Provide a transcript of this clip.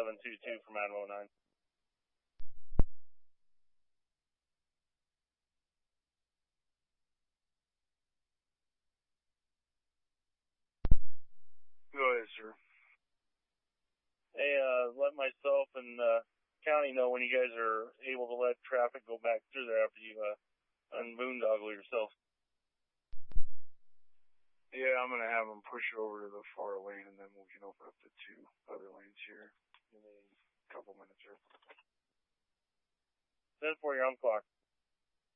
722 from Admiral 9. Go ahead, sir. Hey, let myself and county know when you guys are able to let traffic go back through there after you unboondoggle yourself. Yeah, I'm going to have them push over to the far lane, and then we can open up the 2 other lanes here in a couple minutes here. 10-4, you're on the clock.